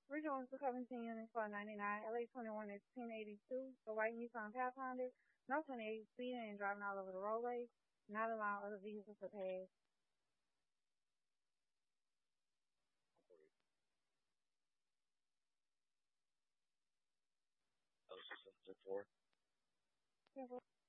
Original was the Covington unit for 99, LA 21 is 1082, the white Nissan Pathfinder, no 28 speeding and driving all over the roadway, not allowing other vehicles to pass. Oh, so 4. Careful.